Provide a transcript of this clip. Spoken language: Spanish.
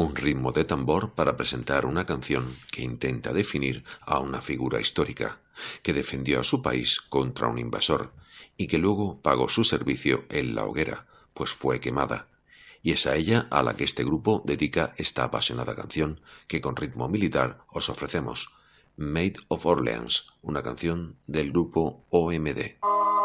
un ritmo de tambor para presentar una canción que intenta definir a una figura histórica, que defendió a su país contra un invasor y que luego pagó su servicio en la hoguera, pues fue quemada. Y es a ella a la que este grupo dedica esta apasionada canción que con ritmo militar os ofrecemos, Maid of Orleans, una canción del grupo OMD.